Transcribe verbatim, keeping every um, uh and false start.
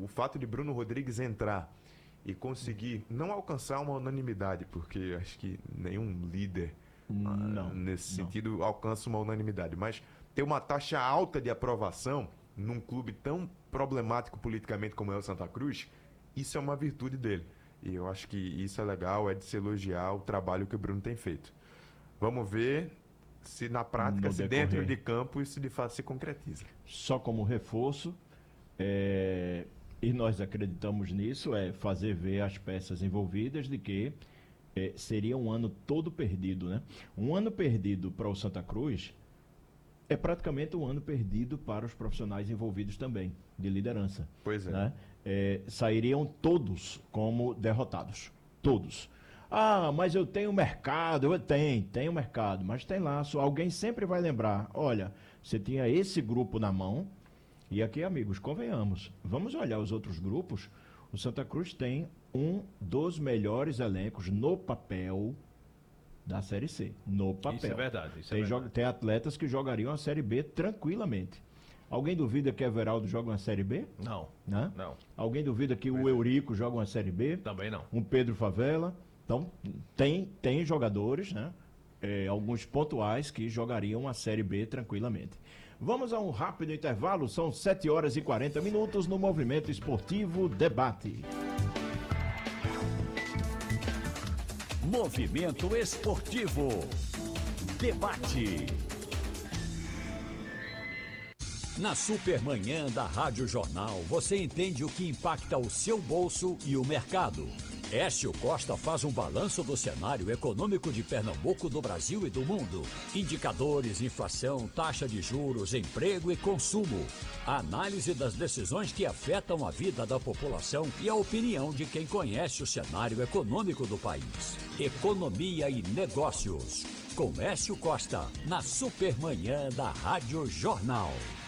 o fato de Bruno Rodrigues entrar e conseguir não alcançar uma unanimidade, porque acho que nenhum líder não, uh, nesse não. sentido alcança uma unanimidade, mas ter uma taxa alta de aprovação num clube tão problemático politicamente como é o Santa Cruz, isso é uma virtude dele. E eu acho que isso é legal, é de se elogiar o trabalho que o Bruno tem feito. Vamos ver se na prática, No se decorrer. dentro de campo, isso de fato se concretiza. Só como reforço, é, e nós acreditamos nisso, é fazer ver as peças envolvidas de que é, seria um ano todo perdido, né? Um ano perdido para o Santa Cruz é praticamente um ano perdido para os profissionais envolvidos também, de liderança. Pois é. Né? É, sairiam todos como derrotados. Todos. Ah, mas eu tenho mercado. Eu tenho, tenho mercado, mas tem laço. Alguém sempre vai lembrar, olha, você tinha esse grupo na mão, e aqui, amigos, convenhamos, vamos olhar os outros grupos. O Santa Cruz tem um dos melhores elencos no papel da Série C, no papel. Isso é verdade. Isso tem, é verdade. tem atletas que jogariam a Série B tranquilamente. Alguém duvida que Everaldo joga uma Série B? Não, Né? não. Alguém duvida que o Eurico joga uma Série B? Também não. Um Pedro Favela? Então, tem, tem jogadores, né? É, alguns pontuais que jogariam a Série B tranquilamente. Vamos a um rápido intervalo, são sete horas e quarenta minutos no Movimento Esportivo Debate. Movimento Esportivo Debate. Na Supermanhã da Rádio Jornal, você entende o que impacta o seu bolso e o mercado. Écio Costa faz um balanço do cenário econômico de Pernambuco, do Brasil e do mundo. Indicadores, inflação, taxa de juros, emprego e consumo. A análise das decisões que afetam a vida da população e a opinião de quem conhece o cenário econômico do país. Economia e negócios. Com Écio Costa, na Supermanhã da Rádio Jornal.